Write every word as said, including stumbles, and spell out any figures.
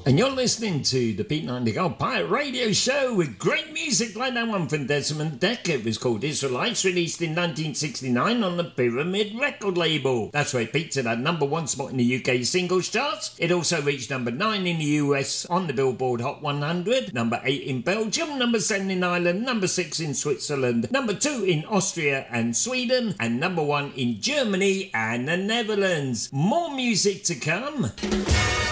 And you're listening to the Pete Nightingale Pirate Radio Show with great music like that one from Desmond Dekker. It was called Israelites, released in nineteen sixty-nine on the Pyramid record label. That's where it peaked at that number one spot in the U K singles charts. It also reached number nine in the U S on the Billboard Hot one hundred, number eight in Belgium, number seven in Ireland, number six in Switzerland, number two in Austria and Sweden, and number one in Germany and the Netherlands. More music to come.